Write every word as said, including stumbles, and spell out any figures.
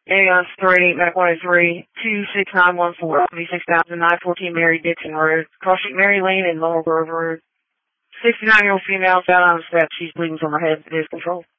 Aeon three eight Mac one oh three two six nine one four twenty-six thousand nine fourteen Mary Dixon Road, Cross Street, Mary Lane, and Laurel Grove Road. sixty-nine-year-old female found on the steps. She's bleeding from her head. It is controlled.